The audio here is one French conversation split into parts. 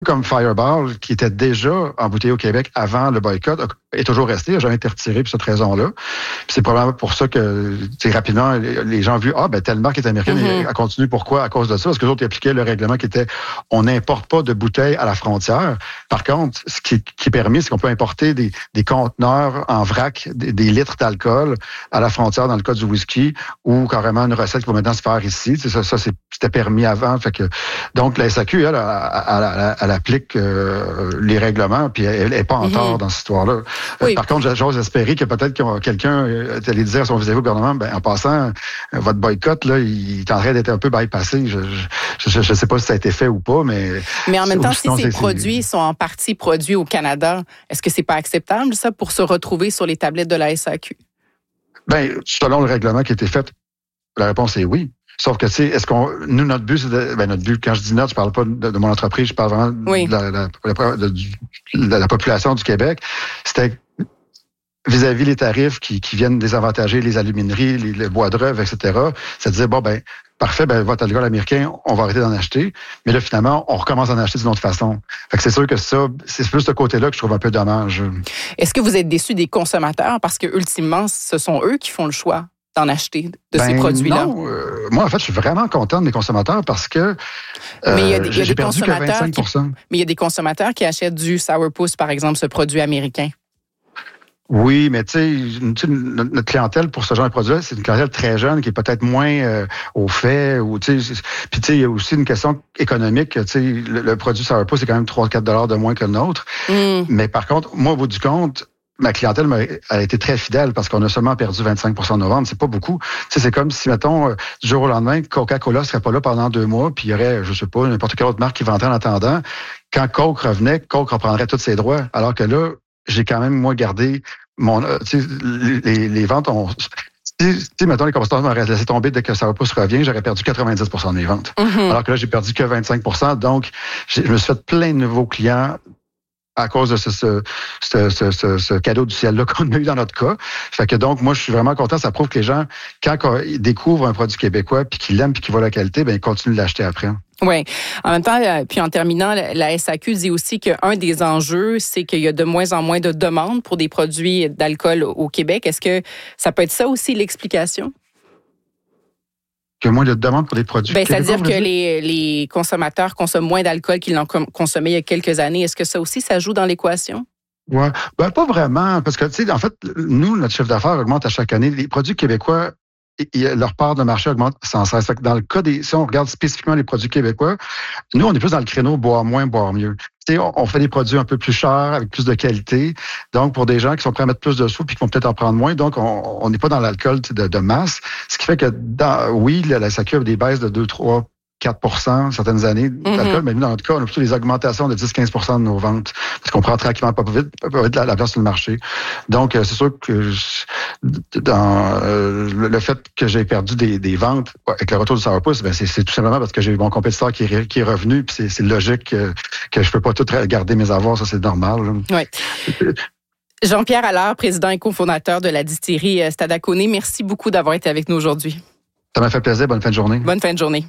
comme Fireball, qui était déjà embouteillé au Québec avant le boycott, est toujours resté, il n'a jamais été retiré pour cette raison-là. Puis c'est probablement pour ça que, rapidement, les gens ont vu, telle marque est américaine, elle continue. Pourquoi? À cause de ça. Parce que les autres appliquaient le règlement qui était, on n'importe pas de bouteilles à la frontière. Par contre, ce qui est permis, c'est qu'on peut importer des conteneurs en vrac, des litres d'alcool à la frontière dans le cas du whisky, ou carrément une recette qui va maintenant se faire ici. Ça c'était permis avant. Fait que, donc, la SAQ, elle applique les règlements, puis elle n'est pas en tort dans cette histoire-là. Oui. Par contre, j'ose espérer que peut-être que quelqu'un allait dire à son vis-à-vis au gouvernement, en passant, votre boycott, là, il est en train d'être un peu bypassé. Je sais pas si ça a été fait ou pas, mais... Mais en même temps, si ces produits sont en partie produits au Canada, est-ce que c'est pas acceptable, ça, pour se retrouver sur les tablettes de la SAQ? Selon le règlement qui a été fait, la réponse est oui. Sauf que, notre but, c'est notre but, quand je dis notre, je parle pas de mon entreprise, je parle vraiment de la population du Québec. C'était vis-à-vis les tarifs qui viennent désavantager les alumineries, les bois d'œuvre, etc. Ça disait, parfait, votre alcool américain, on va arrêter d'en acheter. Mais là, finalement, on recommence à en acheter d'une autre façon. Fait que c'est sûr que ça, c'est plus ce côté-là que je trouve un peu dommage. Est-ce que vous êtes déçu des consommateurs? Parce que, ultimement, ce sont eux qui font le choix d'en acheter de ces produits-là? Non, moi, en fait, je suis vraiment content des consommateurs parce que j'ai perdu que 25%. Mais il y a des consommateurs qui achètent du Sourpuss, par exemple, ce produit américain. Oui, mais tu sais, notre clientèle pour ce genre de produit-là, c'est une clientèle très jeune qui est peut-être moins au fait. Puis tu sais, il y a aussi une question économique. Tu sais, le produit Sourpuss, c'est quand même 3-4 $ de moins que le nôtre. Mais par contre, moi, au bout du compte, ma clientèle a été très fidèle parce qu'on a seulement perdu 25% de nos ventes. C'est pas beaucoup. Tu sais, c'est comme si, mettons, du jour au lendemain, Coca-Cola serait pas là pendant 2 mois, puis il y aurait, je sais pas, n'importe quelle autre marque qui vendrait en attendant. Quand Coke revenait, Coke reprendrait tous ses droits. Alors que là, j'ai quand même, moi, gardé les ventes ont... Si, mettons, les consommateurs m'auraient laissé tomber dès que Sourpuss revient, j'aurais perdu 90% de mes ventes. Alors que là, j'ai perdu que 25%. Donc, je me suis fait plein de nouveaux clients à cause de ce cadeau du ciel-là qu'on a eu dans notre cas. Fait que donc, moi, je suis vraiment content. Ça prouve que les gens, quand ils découvrent un produit québécois, puis qu'ils l'aiment, puis qu'ils voient la qualité, ils continuent de l'acheter après. Oui. En même temps, puis en terminant, la SAQ dit aussi qu'un des enjeux, c'est qu'il y a de moins en moins de demandes pour des produits d'alcool au Québec. Est-ce que ça peut être ça aussi l'explication? Qu'il y a moins de demandes pour des produits québécois? C'est-à-dire que les consommateurs consomment moins d'alcool qu'ils n'en consommaient il y a quelques années. Est-ce que ça aussi, ça joue dans l'équation? Oui. Pas vraiment. Parce que, tu sais, en fait, nous, notre chiffre d'affaires augmente à chaque année. Les produits québécois, leur part de marché augmente sans cesse. Fait que dans le cas si on regarde spécifiquement les produits québécois, nous, on est plus dans le créneau boire moins, boire mieux. Tu sais, on fait des produits un peu plus chers, avec plus de qualité. Donc, pour des gens qui sont prêts à mettre plus de sous puis qui vont peut-être en prendre moins, donc on n'est pas dans l'alcool de masse. Ce qui fait que, la SAQ a des baisses de 2, 3, 4% certaines années d'alcool, mais nous, dans notre cas, on a plutôt des augmentations de 10-15% de nos ventes, parce qu'on prend tranquillement pas vite la place sur le marché. Donc, c'est sûr que dans le fait que j'ai perdu des ventes avec le retour du Sourpuss, c'est tout simplement parce que j'ai eu mon compétiteur qui est revenu, puis c'est logique que je peux pas tout garder mes avoirs, ça c'est normal. Oui. Jean-Pierre Allard, président et cofondateur de la distillerie Stadaconé, merci beaucoup d'avoir été avec nous aujourd'hui. Ça m'a fait plaisir. Bonne fin de journée. Bonne fin de journée.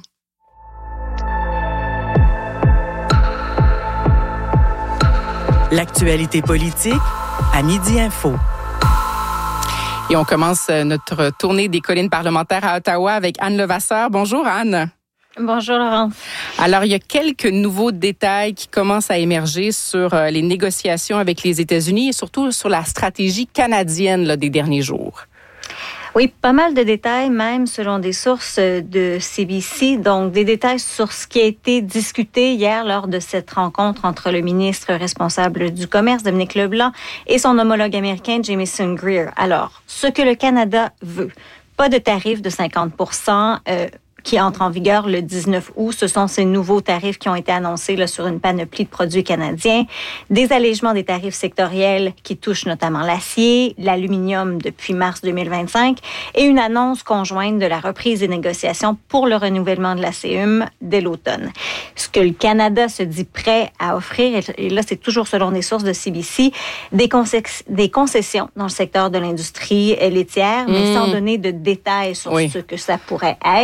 L'actualité politique à Midi Info. Et on commence notre tournée des collines parlementaires à Ottawa avec Anne Levasseur. Bonjour Anne. Bonjour Laurence. Alors, il y a quelques nouveaux détails qui commencent à émerger sur les négociations avec les États-Unis et surtout sur la stratégie canadienne des derniers jours. Oui, pas mal de détails, même selon des sources de CBC. Donc, des détails sur ce qui a été discuté hier lors de cette rencontre entre le ministre responsable du Commerce, Dominique Leblanc, et son homologue américain, Jamieson Greer. Alors, ce que le Canada veut, pas de tarif de 50%, qui entre en vigueur le 19 août. Ce sont ces nouveaux tarifs qui ont été annoncés là, sur une panoplie de produits canadiens. Des allégements des tarifs sectoriels qui touchent notamment l'acier, l'aluminium depuis mars 2025 et une annonce conjointe de la reprise des négociations pour le renouvellement de la CEUM dès l'automne. Ce que le Canada se dit prêt à offrir, et là c'est toujours selon des sources de CBC, des concessions dans le secteur de l'industrie laitière, mais sans donner de détails sur ce que ça pourrait être.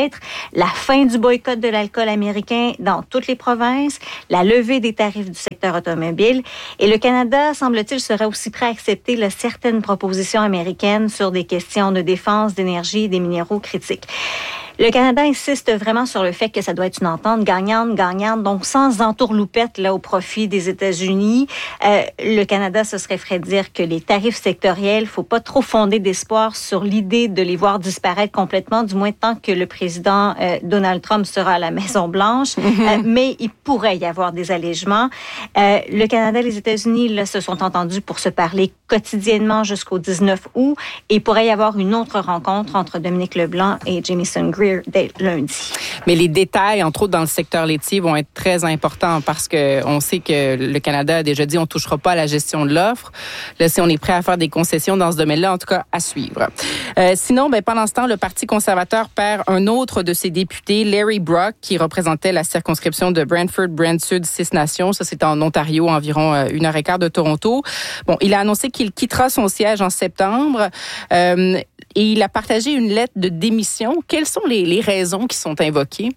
la fin du boycott de l'alcool américain dans toutes les provinces, la levée des tarifs du secteur automobile. Et le Canada, semble-t-il, serait aussi prêt à accepter certaines propositions américaines sur des questions de défense, d'énergie et des minéraux critiques. Le Canada insiste vraiment sur le fait que ça doit être une entente gagnante, donc sans entourloupette là au profit des États-Unis. Le Canada se serait fait dire que les tarifs sectoriels, faut pas trop fonder d'espoir sur l'idée de les voir disparaître complètement, du moins tant que le président Donald Trump sera à la Maison-Blanche. Mais il pourrait y avoir des allègements. Le Canada et les États-Unis là, se sont entendus pour se parler quotidiennement jusqu'au 19 août et il pourrait y avoir une autre rencontre entre Dominique Leblanc et Jamieson Greer dès lundi. Mais les détails, entre autres dans le secteur laitier, vont être très importants parce que on sait que le Canada a déjà dit on touchera pas à la gestion de l'offre. Là, si on est prêt à faire des concessions dans ce domaine-là, en tout cas, à suivre. Sinon, pendant ce temps, le Parti conservateur perd un autre de ses députés, Larry Brock, qui représentait la circonscription de Brantford-Brant-Sud, 6 Nations. Ça, c'est en Ontario, environ 1h15 de Toronto. Bon, il a annoncé qu'il quittera son siège en septembre. Et il a partagé une lettre de démission. Quelles sont les raisons qui sont invoquées?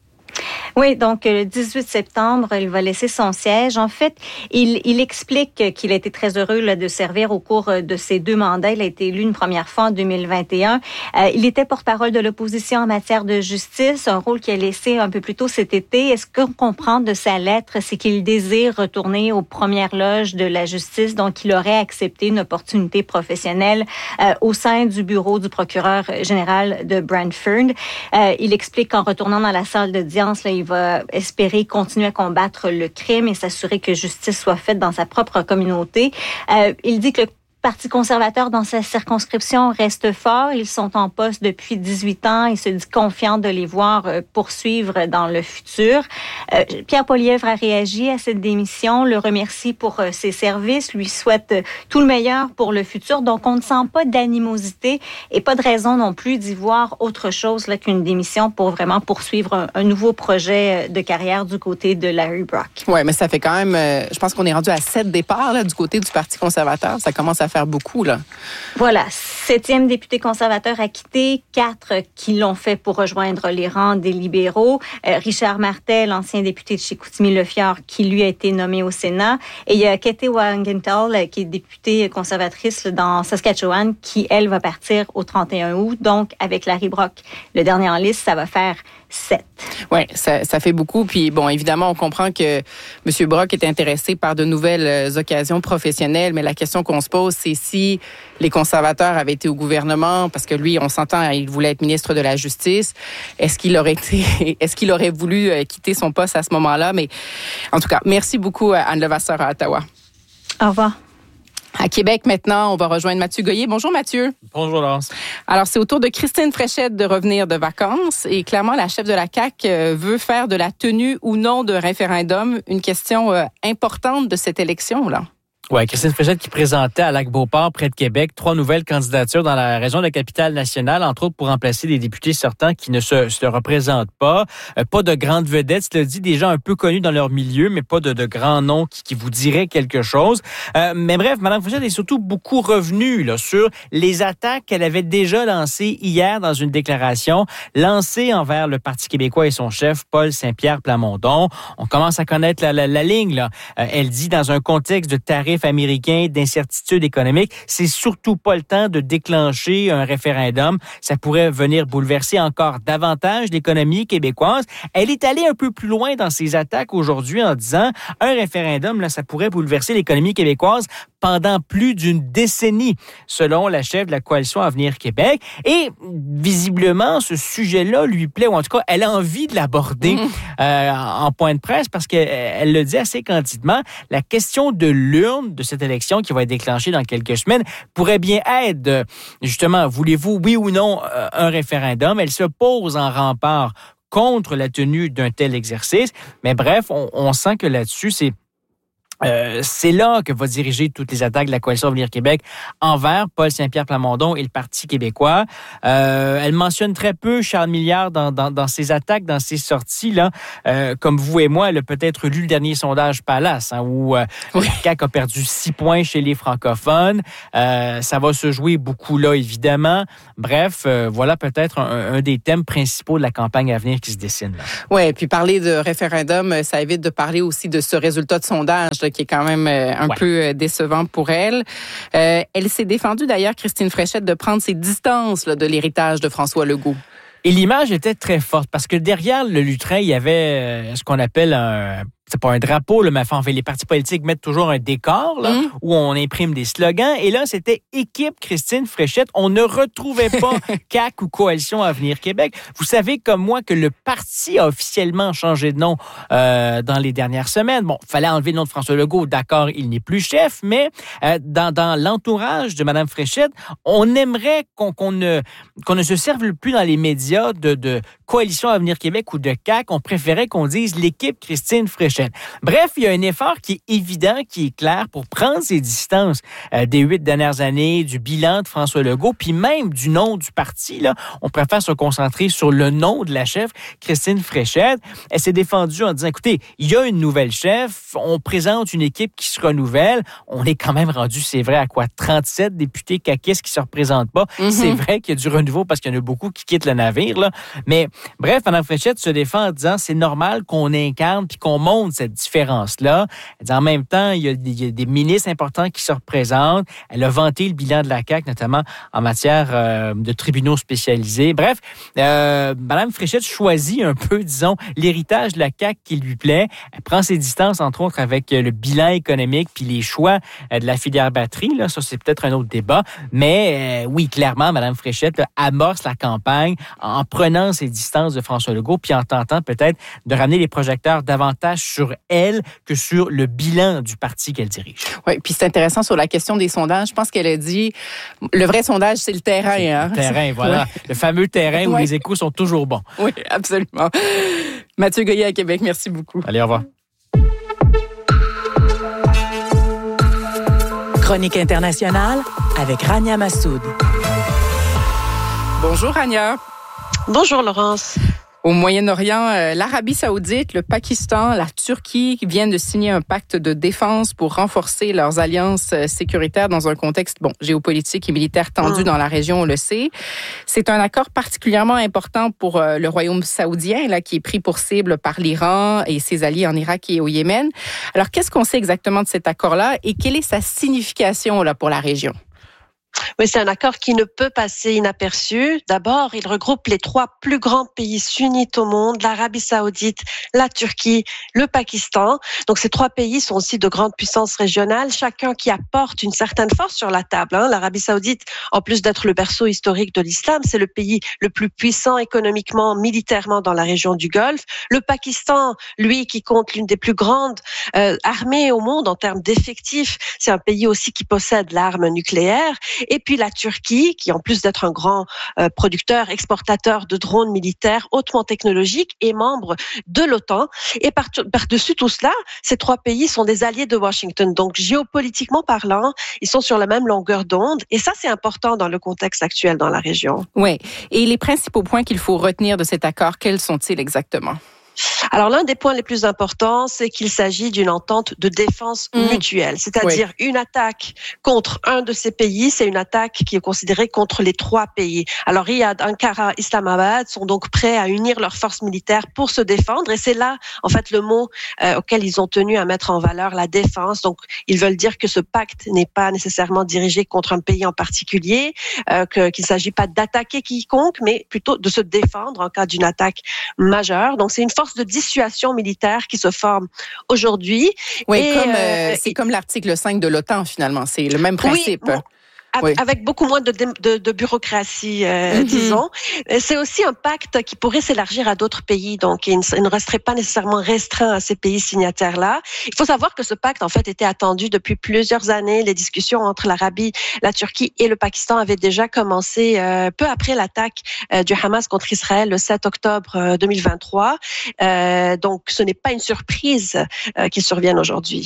Oui, donc le 18 septembre, il va laisser son siège. En fait, il explique qu'il a été très heureux là, de servir au cours de ses 2 mandats. Il a été élu une première fois en 2021. Il était porte-parole de l'opposition en matière de justice, un rôle qu'il a laissé un peu plus tôt cet été. Est-ce qu'on comprend de sa lettre, c'est qu'il désire retourner aux premières loges de la justice, donc il aurait accepté une opportunité professionnelle au sein du bureau du procureur général de Brantford. Il explique qu'en retournant dans la salle d'audience, là, il va espérer continuer à combattre le crime et s'assurer que justice soit faite dans sa propre communauté. Il dit que le Parti conservateur dans sa circonscription reste fort. Ils sont en poste depuis 18 ans. Il se dit confiant de les voir poursuivre dans le futur. Pierre Poilievre a réagi à cette démission, le remercie pour ses services, lui souhaite tout le meilleur pour le futur. Donc, on ne sent pas d'animosité et pas de raison non plus d'y voir autre chose là, qu'une démission pour vraiment poursuivre un nouveau projet de carrière du côté de Larry Brock. Oui, mais ça fait quand même, je pense qu'on est rendu à 7 départs là, du côté du Parti conservateur. Ça commence à faire beaucoup, là. Voilà. 7e député conservateur a quitté, 4 qui l'ont fait pour rejoindre les rangs des libéraux. Richard Martel, ancien député de Chicoutimi-Le-Fjord, qui lui a été nommé au Sénat. Et il y a Katie Wangenthal, qui est députée conservatrice dans Saskatchewan, qui, elle, va partir au 31 août. Donc, avec Larry Brock, le dernier en liste, ça va faire 7. Oui, ça fait beaucoup. Puis, bon, évidemment, on comprend que M. Brock est intéressé par de nouvelles occasions professionnelles, mais la question qu'on se pose, c'est si les conservateurs avaient été au gouvernement, parce que lui, on s'entend, il voulait être ministre de la Justice, est-ce qu'il aurait voulu quitter son poste à ce moment-là? Mais, en tout cas, merci beaucoup, Anne Levasseur à Ottawa. Au revoir. À Québec, maintenant, on va rejoindre Mathieu Goyer. Bonjour, Mathieu. Bonjour, Laurence. Alors, c'est au tour de Christine Fréchette de revenir de vacances. Et clairement, la chef de la CAQ veut faire de la tenue ou non de référendum une question importante de cette élection-là. Oui, Christine Fréchette qui présentait à Lac-Beauport, près de Québec, 3 nouvelles candidatures dans la région de la capitale-nationale, entre autres pour remplacer des députés sortants qui ne se représentent pas. Pas de grandes vedettes, cela dit, des gens un peu connus dans leur milieu, mais pas de grands noms qui vous diraient quelque chose. Mais bref, Mme Fréchette est surtout beaucoup revenue là, sur les attaques qu'elle avait déjà lancées hier dans une déclaration lancée envers le Parti québécois et son chef, Paul Saint-Pierre Plamondon. On commence à connaître la ligne. Là. Elle dit, dans un contexte de tarifs américain, d'incertitude économique, c'est surtout pas le temps de déclencher un référendum. Ça pourrait venir bouleverser encore davantage l'économie québécoise. Elle est allée un peu plus loin dans ses attaques aujourd'hui en disant un référendum, là, ça pourrait bouleverser l'économie québécoise pendant plus d'une décennie, selon la chef de la coalition Avenir Québec. Et visiblement, ce sujet-là lui plaît, ou en tout cas, elle a envie de l'aborder en point de presse parce qu'elle le dit assez candidement. La question de l'urne de cette élection qui va être déclenchée dans quelques semaines pourrait bien être, justement, voulez-vous, oui ou non, un référendum? Elle se pose en rempart contre la tenue d'un tel exercice. Mais bref, on sent que là-dessus, C'est là que va diriger toutes les attaques de la Coalition Avenir Québec envers Paul Saint-Pierre Plamondon et le Parti québécois. Elle mentionne très peu Charles Milliard dans ses attaques, dans ses sorties. Là, comme vous et moi, elle a peut-être lu le dernier sondage Palace, où la CAQ a perdu 6 points chez les francophones. Ça va se jouer beaucoup là, évidemment. Bref, voilà peut-être un des thèmes principaux de la campagne à venir qui se dessine. Oui, puis parler de référendum, ça évite de parler aussi de ce résultat de sondage là, qui est quand même un peu décevant pour elle. Elle s'est défendue d'ailleurs, Christine Fréchette, de prendre ses distances là, de l'héritage de François Legault. Et l'image était très forte parce que derrière le lutrin, il y avait ce qu'on appelle c'est pas un drapeau, là, mais enfin, les partis politiques mettent toujours un décor là, où on imprime des slogans. Et là, c'était Équipe Christine Fréchette. On ne retrouvait pas CAQ ou Coalition Avenir Québec. Vous savez comme moi que le parti a officiellement changé de nom dans les dernières semaines. Bon, fallait enlever le nom de François Legault. D'accord, il n'est plus chef, mais dans l'entourage de Mme Fréchette, on aimerait qu'on ne se serve plus dans les médias de Coalition Avenir Québec ou de CAQ. On préférait qu'on dise l'équipe Christine Fréchette. Bref, il y a un effort qui est évident, qui est clair pour prendre ses distances des 8 dernières années, du bilan de François Legault, puis même du nom du parti. Là, on préfère se concentrer sur le nom de la chef, Christine Fréchette. Elle s'est défendue en disant, écoutez, il y a une nouvelle chef, on présente une équipe qui se renouvelle. On est quand même rendu, c'est vrai, à quoi? 37 députés caquistes qui ne se représentent pas. C'est vrai qu'il y a du renouveau parce qu'il y en a beaucoup qui quittent le navire. Là. Mais bref, Mme Fréchette se défend en disant, c'est normal qu'on incarne puis qu'on montre cette différence-là. Elle dit, en même temps, il y a des ministres importants qui se représentent. Elle a vanté le bilan de la CAQ, notamment en matière de tribunaux spécialisés. Bref, Mme Fréchette choisit un peu, disons, l'héritage de la CAQ qui lui plaît. Elle prend ses distances, entre autres, avec le bilan économique puis les choix de la filière batterie. Là, ça, c'est peut-être un autre débat. Mais oui, clairement, Mme Fréchette là, amorce la campagne en prenant ses distances de François Legault puis en tentant peut-être de ramener les projecteurs davantage sur elle que sur le bilan du parti qu'elle dirige. Oui, puis c'est intéressant sur la question des sondages. Je pense qu'elle a dit, le vrai sondage, c'est le terrain. Le terrain, voilà. Ouais. Le fameux terrain où les échos sont toujours bons. Oui, absolument. Mathieu Goyer à Québec, merci beaucoup. Allez, au revoir. Chronique internationale avec Rania Massoud. Bonjour, Rania. Bonjour, Laurence. Au Moyen-Orient, l'Arabie saoudite, le Pakistan, la Turquie viennent de signer un pacte de défense pour renforcer leurs alliances sécuritaires dans un contexte géopolitique et militaire tendu dans la région, on le sait. C'est un accord particulièrement important pour le royaume saoudien, là, qui est pris pour cible par l'Iran et ses alliés en Irak et au Yémen. Alors, qu'est-ce qu'on sait exactement de cet accord-là et quelle est sa signification là, pour la région? Oui, c'est un accord qui ne peut passer inaperçu. D'abord, il regroupe les 3 plus grands pays sunnites au monde, l'Arabie saoudite, la Turquie, le Pakistan. Donc, ces 3 pays sont aussi de grandes puissances régionales, chacun qui apporte une certaine force sur la table. L'Arabie saoudite, en plus d'être le berceau historique de l'islam, c'est le pays le plus puissant économiquement, militairement dans la région du Golfe. Le Pakistan, lui, qui compte l'une des plus grandes armées au monde en termes d'effectifs, c'est un pays aussi qui possède l'arme nucléaire. Et puis la Turquie, qui en plus d'être un grand producteur, exportateur de drones militaires hautement technologiques, est membre de l'OTAN. Et par-dessus tout cela, ces 3 pays sont des alliés de Washington. Donc géopolitiquement parlant, ils sont sur la même longueur d'onde. Et ça, c'est important dans le contexte actuel dans la région. Oui. Et les principaux points qu'il faut retenir de cet accord, quels sont-ils exactement? Alors, l'un des points les plus importants, c'est qu'il s'agit d'une entente de défense mutuelle. C'est-à-dire une attaque contre un de ces pays, c'est une attaque qui est considérée contre les 3 pays. Alors, Riyad, Ankara, Islamabad sont donc prêts à unir leurs forces militaires pour se défendre. Et c'est là, en fait, le mot auquel ils ont tenu à mettre en valeur la défense. Donc, ils veulent dire que ce pacte n'est pas nécessairement dirigé contre un pays en particulier, qu'il ne s'agit pas d'attaquer quiconque, mais plutôt de se défendre en cas d'une attaque majeure. Donc, c'est une force de dissuasion militaire qui se forme aujourd'hui. Oui, c'est comme l'article 5 de l'OTAN, finalement. C'est le même principe. Oui, avec beaucoup moins de bureaucratie, disons. C'est aussi un pacte qui pourrait s'élargir à d'autres pays, donc il ne resterait pas nécessairement restreint à ces pays signataires-là. Il faut savoir que ce pacte, en fait, était attendu depuis plusieurs années. Les discussions entre l'Arabie, la Turquie et le Pakistan avaient déjà commencé peu après l'attaque du Hamas contre Israël le 7 octobre 2023. Donc, ce n'est pas une surprise qu'il survienne aujourd'hui.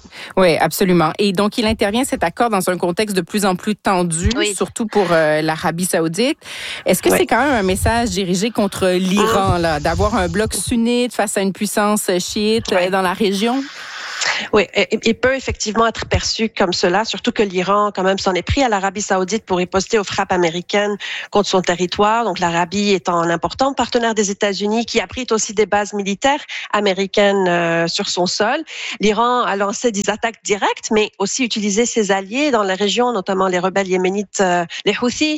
Oui, absolument. Et donc, il intervient cet accord dans un contexte de plus en plus tendu, surtout pour l'Arabie saoudite. Est-ce que c'est quand même un message dirigé contre l'Iran, là, d'avoir un bloc sunnite face à une puissance chiite dans la région? Oui, il peut effectivement être perçu comme cela, surtout que l'Iran, quand même, s'en est pris à l'Arabie saoudite pour riposter aux frappes américaines contre son territoire. Donc, l'Arabie étant un important partenaire des États-Unis qui abrite aussi des bases militaires américaines sur son sol. L'Iran a lancé des attaques directes, mais aussi utilisé ses alliés dans la région, notamment les rebelles yéménites, les Houthis,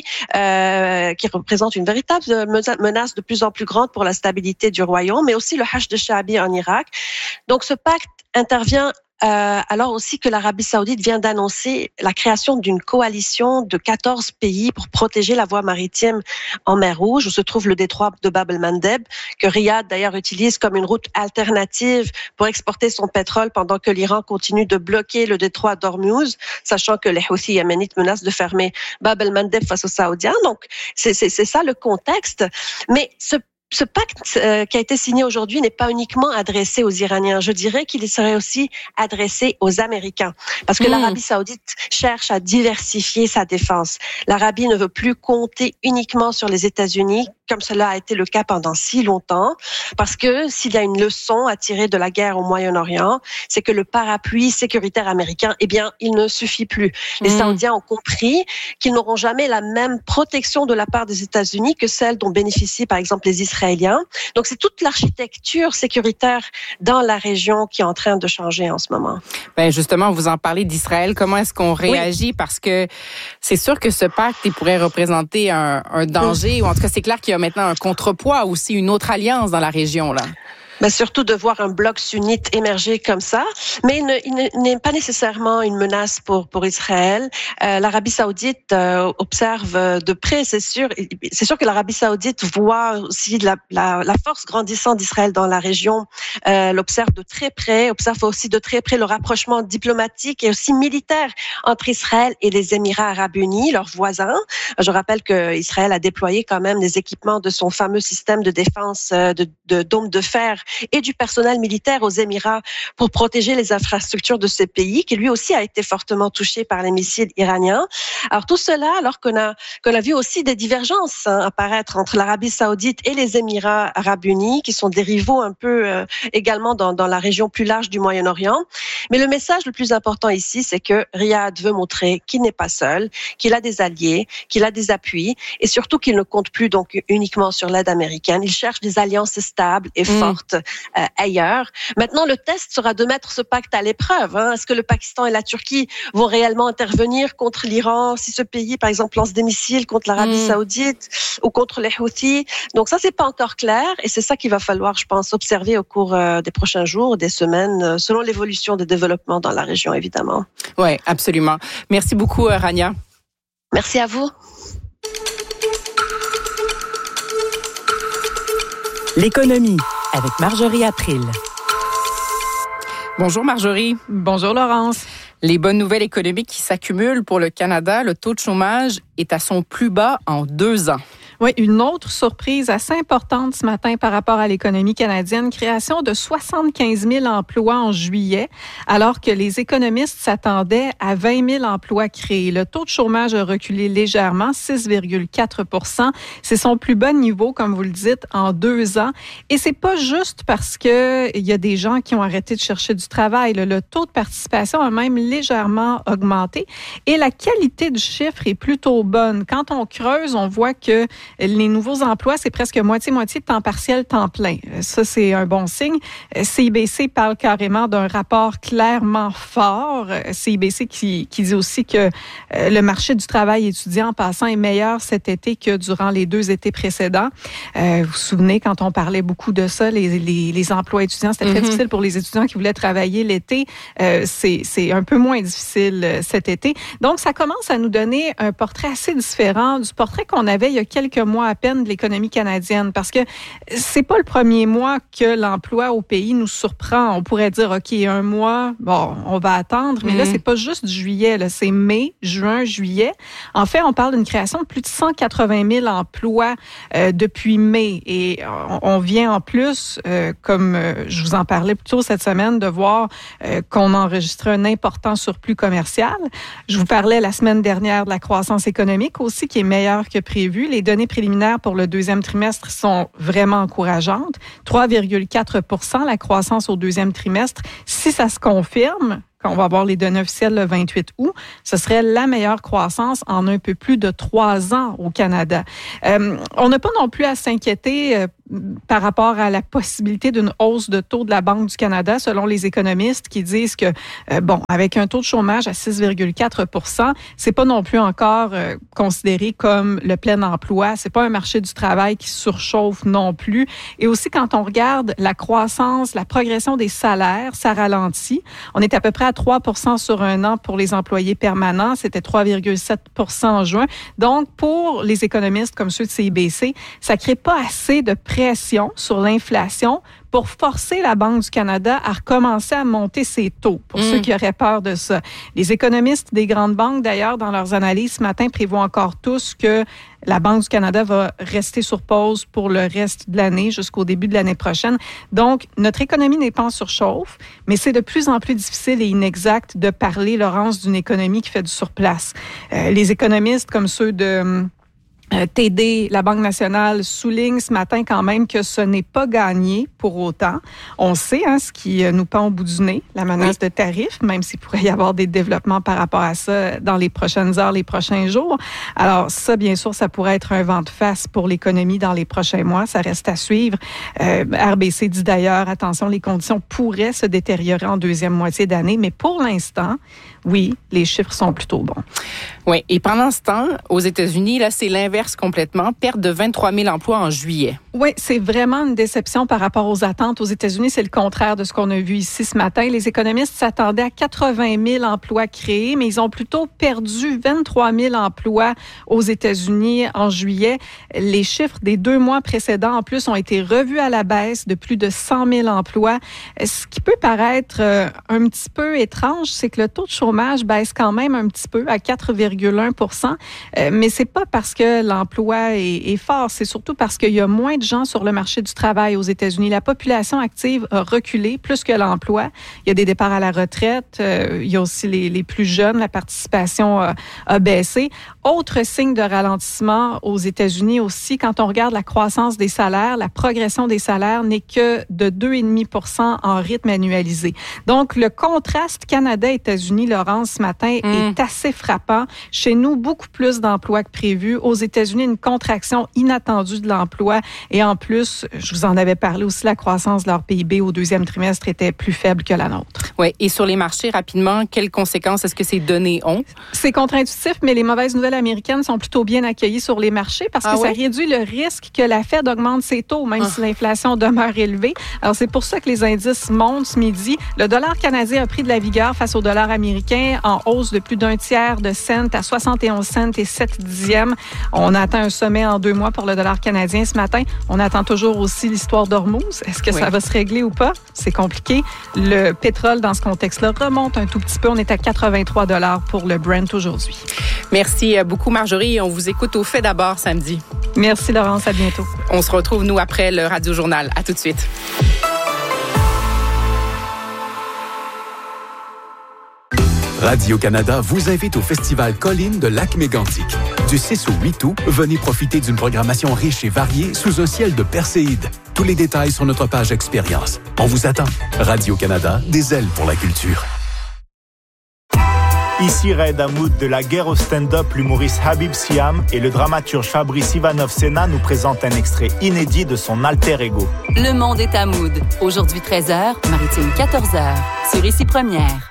qui représentent une véritable menace de plus en plus grande pour la stabilité du royaume, mais aussi le Hashd al-Sha'bi en Irak. Donc, ce pacte intervient alors aussi que l'Arabie saoudite vient d'annoncer la création d'une coalition de 14 pays pour protéger la voie maritime en mer Rouge, où se trouve le détroit de Bab el-Mandeb, que Riyad d'ailleurs utilise comme une route alternative pour exporter son pétrole pendant que l'Iran continue de bloquer le détroit d'Ormuz, sachant que les Houthis yéménites menacent de fermer Bab el-Mandeb face aux Saoudiens. Donc, c'est ça le contexte. Mais ce pacte qui a été signé aujourd'hui n'est pas uniquement adressé aux Iraniens. Je dirais qu'il serait aussi adressé aux Américains. Parce que l'Arabie saoudite cherche à diversifier sa défense. L'Arabie ne veut plus compter uniquement sur les États-Unis, comme cela a été le cas pendant si longtemps. Parce que s'il y a une leçon à tirer de la guerre au Moyen-Orient, c'est que le parapluie sécuritaire américain, eh bien, il ne suffit plus. Les Saoudiens ont compris qu'ils n'auront jamais la même protection de la part des États-Unis que celle dont bénéficient, par exemple, les Israéliens. Donc, c'est toute l'architecture sécuritaire dans la région qui est en train de changer en ce moment. Ben justement, vous en parlez d'Israël. Comment est-ce qu'on réagit? Parce que c'est sûr que ce pacte il pourrait représenter un danger, ou en tout cas, c'est clair qu'il y a maintenant un contrepoids, aussi une autre alliance dans la région, là. Mais surtout de voir un bloc sunnite émerger comme ça, mais il n'est pas nécessairement une menace pour Israël. L'Arabie saoudite observe de près, c'est sûr que l'Arabie saoudite voit aussi la force grandissante d'Israël dans la région, l'observe de très près, observe aussi de très près le rapprochement diplomatique et aussi militaire entre Israël et les Émirats arabes unis, leurs voisins. Je rappelle que Israël a déployé quand même des équipements de son fameux système de défense de dômes de fer et du personnel militaire aux Émirats pour protéger les infrastructures de ces pays, qui lui aussi a été fortement touché par les missiles iraniens. Alors tout cela, alors qu'on a vu aussi des divergences apparaître entre l'Arabie saoudite et les Émirats arabes unis, qui sont des rivaux un peu également dans la région plus large du Moyen-Orient. Mais le message le plus important ici, c'est que Riyad veut montrer qu'il n'est pas seul, qu'il a des alliés, qu'il a des appuis, et surtout qu'il ne compte plus donc uniquement sur l'aide américaine. Il cherche des alliances stables et fortes ailleurs. Maintenant, le test sera de mettre ce pacte à l'épreuve. Est-ce que le Pakistan et la Turquie vont réellement intervenir contre l'Iran si ce pays, par exemple, lance des missiles contre l'Arabie saoudite ou contre les Houthis? Donc ça, c'est pas encore clair, et c'est ça qu'il va falloir, je pense, observer au cours des prochains jours, des semaines, selon l'évolution des développements dans la région, évidemment. Oui, absolument. Merci beaucoup, Rania. Merci à vous. L'économie avec Marjorie April. Bonjour Marjorie. Bonjour Laurence. Les bonnes nouvelles économiques qui s'accumulent pour le Canada, le taux de chômage est à son plus bas en 2 ans. Oui, une autre surprise assez importante ce matin par rapport à l'économie canadienne, création de 75 000 emplois en juillet, alors que les économistes s'attendaient à 20 000 emplois créés. Le taux de chômage a reculé légèrement, 6,4 %. C'est son plus bas niveau, comme vous le dites, en 2 ans. Et c'est pas juste parce que il y a des gens qui ont arrêté de chercher du travail. Le taux de participation a même légèrement augmenté et la qualité du chiffre est plutôt bonne. Quand on creuse, on voit que les nouveaux emplois, c'est presque moitié-moitié de temps partiel, temps plein. Ça, c'est un bon signe. CIBC parle carrément d'un rapport clairement fort. CIBC qui dit aussi que le marché du travail étudiant en passant est meilleur cet été que durant les 2 étés précédents. Vous vous souvenez, quand on parlait beaucoup de ça, les emplois étudiants, c'était très difficile pour les étudiants qui voulaient travailler l'été. C'est un peu moins difficile cet été. Donc, ça commence à nous donner un portrait assez différent du portrait qu'on avait il y a quelques quelques mois à peine de l'économie canadienne, parce que c'est pas le premier mois que l'emploi au pays nous surprend. On pourrait dire, OK, un mois, bon, on va attendre, mais là, c'est pas juste du juillet, là, c'est mai, juin, juillet. En fait, on parle d'une création de plus de 180 000 emplois depuis mai. Et on vient en plus, comme je vous en parlais plus tôt cette semaine, de voir qu'on a enregistré un important surplus commercial. Je vous parlais la semaine dernière de la croissance économique aussi, qui est meilleure que prévu. Les données préliminaires pour le deuxième trimestre sont vraiment encourageantes. 3,4 % la croissance au deuxième trimestre. Si ça se confirme, quand on va avoir les données officielles le 28 août, ce serait la meilleure croissance en un peu plus de 3 ans au Canada. On n'a pas non plus à s'inquiéter par rapport à la possibilité d'une hausse de taux de la Banque du Canada, selon les économistes qui disent que, avec un taux de chômage à 6,4 %, c'est pas non plus encore considéré comme le plein emploi. C'est pas un marché du travail qui surchauffe non plus. Et aussi, quand on regarde la croissance, la progression des salaires, ça ralentit. On est à peu près à 3 % sur un an pour les employés permanents. C'était 3,7 % en juin. Donc, pour les économistes comme ceux de CIBC, ça crée pas assez de pression sur l'inflation pour forcer la Banque du Canada à recommencer à monter ses taux, pour ceux qui auraient peur de ça. Les économistes des grandes banques, d'ailleurs, dans leurs analyses ce matin, prévoient encore tous que la Banque du Canada va rester sur pause pour le reste de l'année, jusqu'au début de l'année prochaine. Donc, notre économie n'est pas en surchauffe, mais c'est de plus en plus difficile et inexact de parler, Laurence, d'une économie qui fait du surplace. Les économistes comme ceux de TD, la Banque nationale, souligne ce matin quand même que ce n'est pas gagné pour autant. On sait ce qui nous pend au bout du nez, la menace de tarifs, même s'il pourrait y avoir des développements par rapport à ça dans les prochaines heures, les prochains jours. Alors ça, bien sûr, ça pourrait être un vent de face pour l'économie dans les prochains mois. Ça reste à suivre. RBC dit d'ailleurs, attention, les conditions pourraient se détériorer en deuxième moitié d'année, mais pour l'instant, oui, les chiffres sont plutôt bons. Oui, et pendant ce temps, aux États-Unis, là, c'est l'inverse complètement. Perte de 23 000 emplois en juillet. Oui, c'est vraiment une déception par rapport aux attentes. Aux États-Unis, c'est le contraire de ce qu'on a vu ici ce matin. Les économistes s'attendaient à 80 000 emplois créés, mais ils ont plutôt perdu 23 000 emplois aux États-Unis en juillet. Les chiffres des 2 mois précédents, en plus, ont été revus à la baisse de plus de 100 000 emplois. Ce qui peut paraître un petit peu étrange, c'est que le taux de chômage baisse quand même un petit peu à 4,1 %. Mais c'est pas parce que l'emploi est fort, c'est surtout parce qu'il y a moins de gens sur le marché du travail aux États-Unis. La population active a reculé plus que l'emploi. Il y a des départs à la retraite. Il y a aussi les plus jeunes. La participation a baissé. Autre signe de ralentissement aux États-Unis aussi, quand on regarde la croissance des salaires, la progression des salaires n'est que de 2,5 % en rythme annualisé. Donc, le contraste Canada-États-Unis, Laurence, ce matin, est assez frappant. Chez nous, beaucoup plus d'emplois que prévu. Aux États-Unis, une contraction inattendue de l'emploi. Et en plus, je vous en avais parlé aussi, la croissance de leur PIB au deuxième trimestre était plus faible que la nôtre. Oui, et sur les marchés, rapidement, quelles conséquences est-ce que ces données ont? C'est contre-intuitif, mais les mauvaises nouvelles américaines sont plutôt bien accueillies sur les marchés parce que ça réduit le risque que la Fed augmente ses taux, même si l'inflation demeure élevée. Alors, c'est pour ça que les indices montent ce midi. Le dollar canadien a pris de la vigueur face au dollar américain, en hausse de plus d'un tiers de cent à 71 cents et 7 dixièmes. On atteint un sommet en 2 mois pour le dollar canadien ce matin. On attend toujours aussi l'histoire d'Ormuz. Est-ce que ça va se régler ou pas? C'est compliqué. Le pétrole, dans ce contexte-là, remonte un tout petit peu. On est à 83 $ pour le Brent aujourd'hui. Merci beaucoup, Marjorie. On vous écoute au Fait d'abord samedi. Merci, Laurence. À bientôt. On se retrouve, nous, après le Radio-Journal. À tout de suite. Radio-Canada vous invite au Festival Colline de Lac-Mégantic. Du 6 au 8 août, venez profiter d'une programmation riche et variée sous un ciel de perséides. Tous les détails sur notre page Expérience. On vous attend. Radio-Canada, des ailes pour la culture. Ici Raed Hamoud de la guerre au stand-up, l'humoriste Habib Siam et le dramaturge Fabrice Ivanov-Sena nous présentent un extrait inédit de son alter ego. Le monde est Hamoud. Aujourd'hui 13h, Maritime 14h. Sur Ici Première.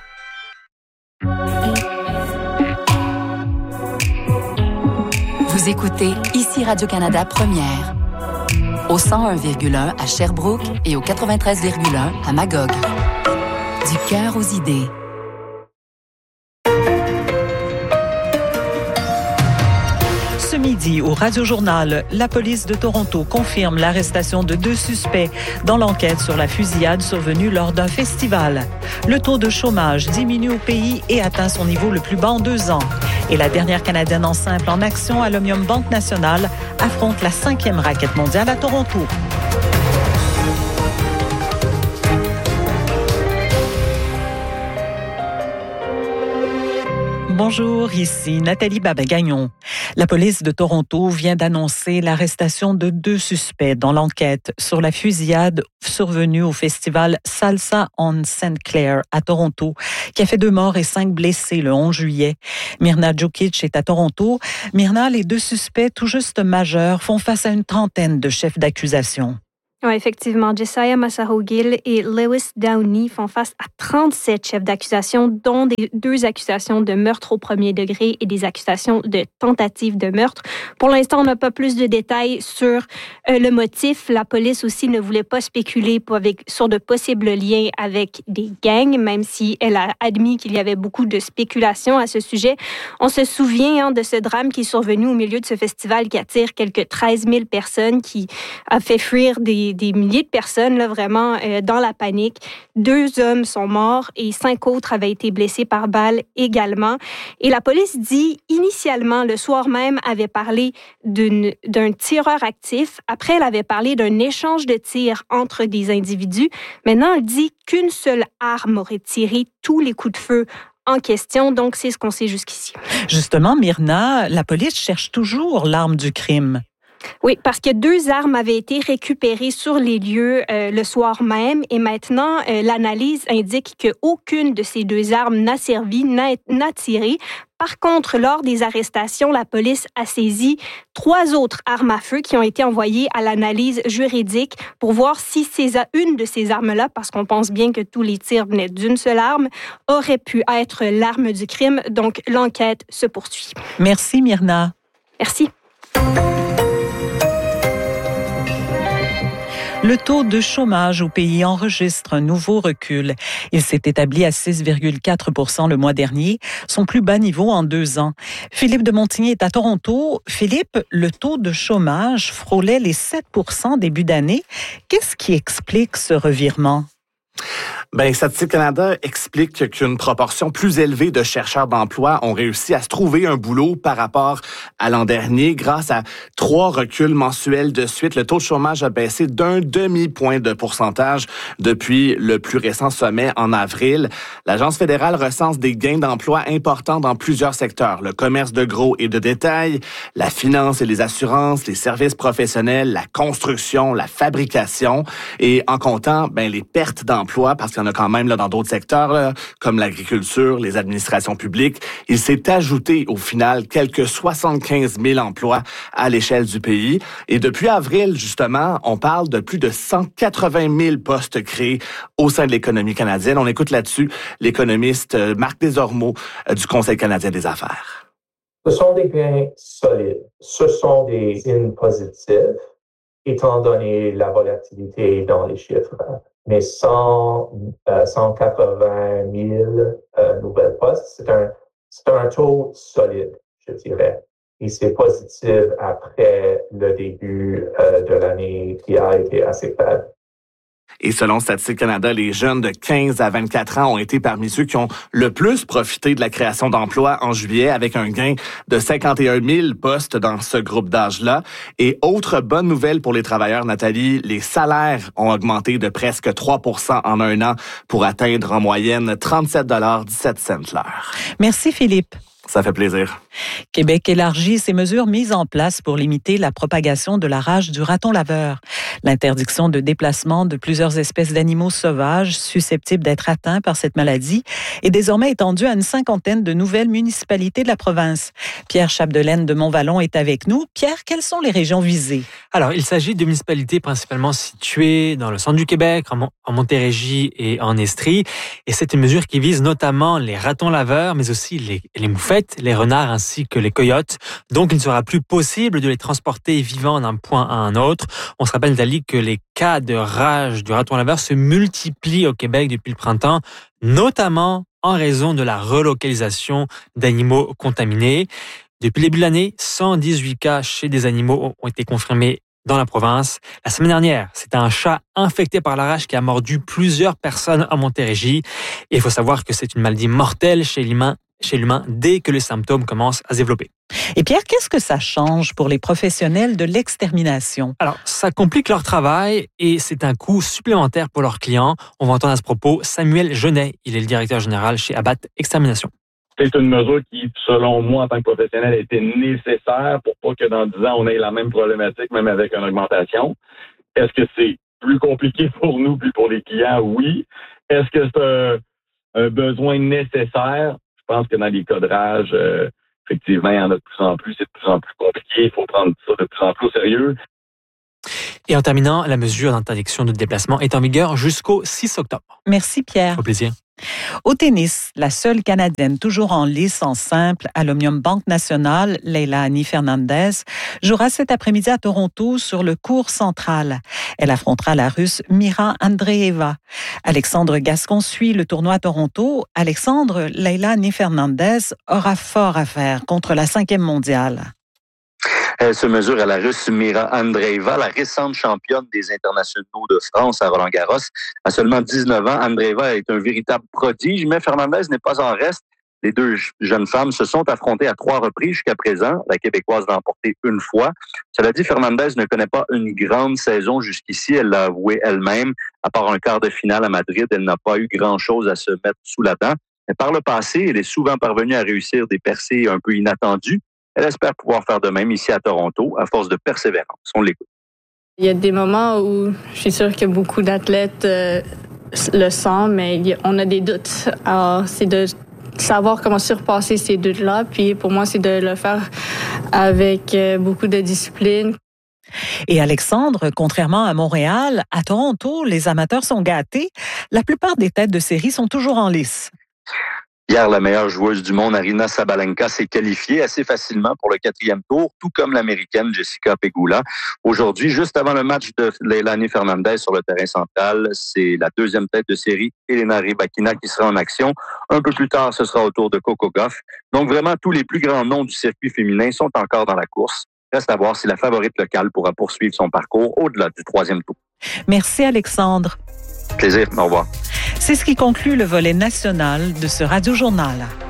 Vous écoutez Ici Radio-Canada Première. Au 101,1 à Sherbrooke et au 93,1 à Magog. Du cœur aux idées. Ce midi, au Radio-Journal, la police de Toronto confirme l'arrestation de 2 suspects dans l'enquête sur la fusillade survenue lors d'un festival. Le taux de chômage diminue au pays et atteint son niveau le plus bas en 2 ans. Et la dernière Canadienne en simple en action à l'Omnium Banque Nationale affronte la 5e raquette mondiale à Toronto. Bonjour, ici Nathalie Babagagnon. La police de Toronto vient d'annoncer l'arrestation de 2 suspects dans l'enquête sur la fusillade survenue au festival Salsa on St. Clair à Toronto, qui a fait 2 morts et 5 blessés le 11 juillet. Myrna Djukic est à Toronto. Myrna, les 2 suspects tout juste majeurs font face à une trentaine de chefs d'accusation. Oui, effectivement. Josiah Massarogill et Lewis Downey font face à 37 chefs d'accusation, dont 2 accusations de meurtre au premier degré et des accusations de tentative de meurtre. Pour l'instant, on n'a pas plus de détails sur le motif. La police aussi ne voulait pas spéculer sur de possibles liens avec des gangs, même si elle a admis qu'il y avait beaucoup de spéculations à ce sujet. On se souvient de ce drame qui est survenu au milieu de ce festival qui attire quelques 13 000 personnes, qui a fait fuir des milliers de personnes, là, vraiment dans la panique. 2 hommes sont morts et 5 autres avaient été blessés par balle également. Et la police dit, initialement, le soir même, avait parlé d'un tireur actif. Après, elle avait parlé d'un échange de tirs entre des individus. Maintenant, elle dit qu'une seule arme aurait tiré tous les coups de feu en question. Donc, c'est ce qu'on sait jusqu'ici. Justement, Myrna, la police cherche toujours l'arme du crime. Oui, parce que 2 armes avaient été récupérées sur les lieux le soir même et maintenant, l'analyse indique qu'aucune de ces 2 armes n'a servi, n'a tiré. Par contre, lors des arrestations, la police a saisi 3 autres armes à feu qui ont été envoyées à l'analyse juridique pour voir si une de ces armes-là, parce qu'on pense bien que tous les tirs venaient d'une seule arme, aurait pu être l'arme du crime. Donc, l'enquête se poursuit. Merci, Myrna. Merci. Le taux de chômage au pays enregistre un nouveau recul. Il s'est établi à 6,4% le mois dernier, son plus bas niveau en 2 ans. Philippe de Montigny est à Toronto. Philippe, le taux de chômage frôlait les 7% début d'année. Qu'est-ce qui explique ce revirement? Statistique Canada explique qu'une proportion plus élevée de chercheurs d'emploi ont réussi à se trouver un boulot par rapport à l'an dernier. Grâce à 3 reculs mensuels de suite, le taux de chômage a baissé d'1 demi-point de pourcentage depuis le plus récent sommet en avril. L'Agence fédérale recense des gains d'emploi importants dans plusieurs secteurs. Le commerce de gros et de détail, la finance et les assurances, les services professionnels, la construction, la fabrication. Et en comptant les pertes d'emploi, parce qu'il y en a quand même dans d'autres secteurs, là, comme l'agriculture, les administrations publiques. Il s'est ajouté au final quelques 75 000 emplois à l'échelle du pays. Et depuis avril, justement, on parle de plus de 180 000 postes créés au sein de l'économie canadienne. On écoute là-dessus l'économiste Marc Desormeaux du Conseil canadien des affaires. Ce sont des gains solides. Ce sont des signes positifs, étant donné la volatilité dans les chiffres. Mais 180 000 nouvelles postes, c'est un taux solide, je dirais. Et c'est positif après le début de l'année qui a été assez faible. Et selon Statistique Canada, les jeunes de 15 à 24 ans ont été parmi ceux qui ont le plus profité de la création d'emplois en juillet, avec un gain de 51 000 postes dans ce groupe d'âge-là. Et autre bonne nouvelle pour les travailleurs, Nathalie, les salaires ont augmenté de presque 3% en 1 an pour atteindre en moyenne 37,17 $ l'heure. Merci, Philippe. Ça fait plaisir. Québec élargit ses mesures mises en place pour limiter la propagation de la rage du raton laveur. L'interdiction de déplacement de plusieurs espèces d'animaux sauvages susceptibles d'être atteints par cette maladie est désormais étendue à une 50aine de nouvelles municipalités de la province. Pierre Chapdelaine de Montvallon est avec nous. Pierre, quelles sont les régions visées? Alors, il s'agit de municipalités principalement situées dans le centre du Québec, en Montérégie et en Estrie. Et c'est une mesure qui vise notamment les ratons laveurs, mais aussi les moufettes, les renards ainsi que les coyotes. Donc, il ne sera plus possible de les transporter vivants d'un point à un autre. On se rappelle, Nathalie, que les cas de rage du raton laveur se multiplient au Québec depuis le printemps, notamment en raison de la relocalisation d'animaux contaminés. Depuis le début de l'année, 118 cas chez des animaux ont été confirmés dans la province. La semaine dernière, c'était un chat infecté par la rage qui a mordu plusieurs personnes à Montérégie. Et il faut savoir que c'est une maladie mortelle chez l'humain dès que les symptômes commencent à se développer. Et Pierre, qu'est-ce que ça change pour les professionnels de l'extermination? Alors, ça complique leur travail et c'est un coût supplémentaire pour leurs clients. On va entendre à ce propos Samuel Genet. Il est le directeur général chez Abat Extermination. C'est une mesure qui, selon moi, en tant que professionnel, était nécessaire pour pas que dans 10 ans, on ait la même problématique, même avec une augmentation. Est-ce que c'est plus compliqué pour nous puis pour les clients? Oui. Est-ce que c'est un besoin nécessaire? Je pense que dans les codrages, effectivement, il y en a de plus en plus. C'est de plus en plus compliqué. Il faut prendre ça de plus en plus au sérieux. Et en terminant, la mesure d'interdiction de déplacement est en vigueur jusqu'au 6 octobre. Merci Pierre. Au plaisir. Au tennis, la seule Canadienne toujours en lice en simple à l'Omnium Banque Nationale, Leila Annie Fernandez, jouera cet après-midi à Toronto sur le court central. Elle affrontera la Russe Mira Andreeva. Alexandre Gascon suit le tournoi à Toronto. Alexandre, Leila Annie Fernandez aura fort à faire contre la 5e mondiale. Elle se mesure à la Russe Mira Andreeva, la récente championne des internationaux de France à Roland-Garros. À seulement 19 ans, Andreeva est un véritable prodige, mais Fernandez n'est pas en reste. Les deux jeunes femmes se sont affrontées à 3 reprises jusqu'à présent. La Québécoise l'a emporté une fois. Cela dit, Fernandez ne connaît pas une grande saison jusqu'ici. Elle l'a avoué elle-même. À part un quart de finale à Madrid, elle n'a pas eu grand-chose à se mettre sous la dent. Mais par le passé, elle est souvent parvenue à réussir des percées un peu inattendues. Elle espère pouvoir faire de même ici à Toronto, à force de persévérance. On l'écoute. Il y a des moments où je suis sûre que beaucoup d'athlètes le sentent, mais on a des doutes. Alors, c'est de savoir comment surpasser ces doutes-là. Puis pour moi, c'est de le faire avec beaucoup de discipline. Et Alexandre, contrairement à Montréal, à Toronto, les amateurs sont gâtés. La plupart des têtes de série sont toujours en lice. Hier, la meilleure joueuse du monde, Aryna Sabalenka, s'est qualifiée assez facilement pour le 4e tour, tout comme l'Américaine Jessica Pegula. Aujourd'hui, juste avant le match de Leila Annie Fernandez sur le terrain central, c'est la 2e tête de série, Elena Rybakina, qui sera en action. Un peu plus tard, ce sera au tour de Coco Gauff. Donc vraiment, tous les plus grands noms du circuit féminin sont encore dans la course. Reste à voir si la favorite locale pourra poursuivre son parcours au-delà du 3e tour. Merci Alexandre. Plaisir, au revoir. C'est ce qui conclut le volet national de ce Radio-journal.